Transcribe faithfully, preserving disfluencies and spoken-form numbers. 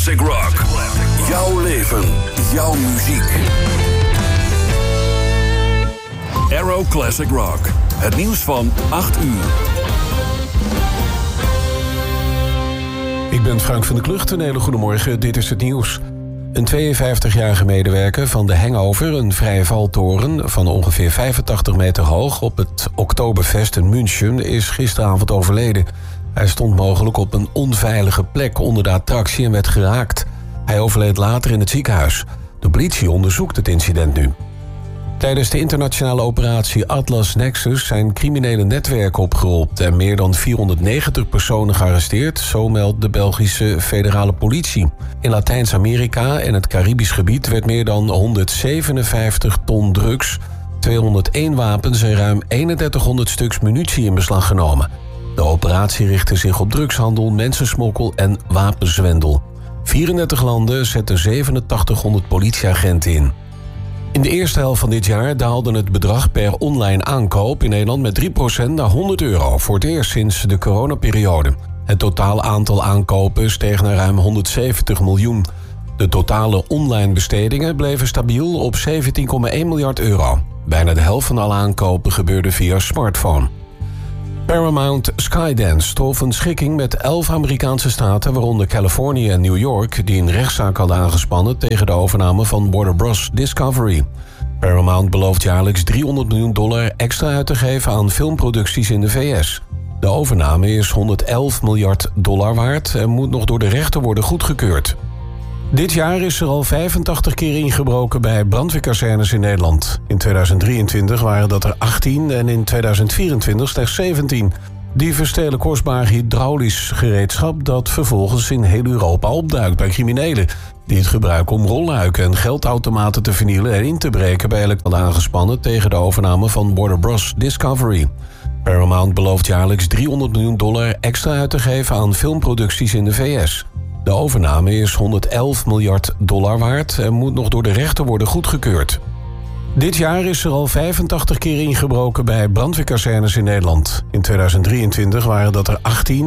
Classic Rock. Jouw leven, jouw muziek. Aero Classic Rock. Het nieuws van acht uur. Ik ben Frank van der Klucht. Een hele goede morgen. Dit is het nieuws. Een tweeënvijftigjarige medewerker van de Hangover, een vrije valtoren van ongeveer vijfentachtig meter hoog op het Oktoberfest in München, is gisteravond overleden. Hij stond mogelijk op een onveilige plek onder de attractie en werd geraakt. Hij overleed later in het ziekenhuis. De politie onderzoekt het incident nu. Tijdens de internationale operatie Atlas Nexus zijn criminele netwerken opgerold en meer dan vierhonderdnegentig personen gearresteerd, zo meldt de Belgische federale politie. In Latijns-Amerika en het Caribisch gebied werd meer dan honderdzevenenvijftig ton drugs, tweehonderdéén wapens en ruim drieëndertighonderd stuks munitie in beslag genomen. De operatie richtte zich op drugshandel, mensensmokkel en wapenzwendel. vierendertig landen zetten zevenentachtighonderd politieagenten in. In de eerste helft van dit jaar daalde het bedrag per online aankoop in Nederland met drie procent naar honderd euro, voor het eerst sinds de coronaperiode. Het totaal aantal aankopen steeg naar ruim honderdzeventig miljoen. De totale online bestedingen bleven stabiel op zeventien komma één miljard euro. Bijna de helft van alle aankopen gebeurde via smartphone. Paramount Skydance trof een schikking met elf Amerikaanse staten, waaronder Californië en New York, die een rechtszaak hadden aangespannen tegen de overname van Warner Bros. Discovery. Paramount belooft jaarlijks driehonderd miljoen dollar extra uit te geven aan filmproducties in de V S. De overname is honderdelf miljard dollar waard en moet nog door de rechter worden goedgekeurd. Dit jaar is er al vijfentachtig keer ingebroken bij brandweerkazernes in Nederland. In tweeduizend drieëntwintig waren dat er achttien en in tweeduizend vierentwintig slechts zeventien. Dieven stelen kostbaar hydraulisch gereedschap dat vervolgens in heel Europa opduikt bij criminelen, die het gebruiken om rolluiken en geldautomaten te vernielen en in te breken bij elektroden aangespannen tegen de overname van Warner Bros. Discovery. Paramount belooft jaarlijks driehonderd miljoen dollar extra uit te geven aan filmproducties in de V S. De overname is honderdelf miljard dollar waard en moet nog door de rechter worden goedgekeurd. Dit jaar is er al vijfentachtig keer ingebroken bij brandweerkazernes in Nederland. In tweeduizend drieëntwintig waren dat er achttien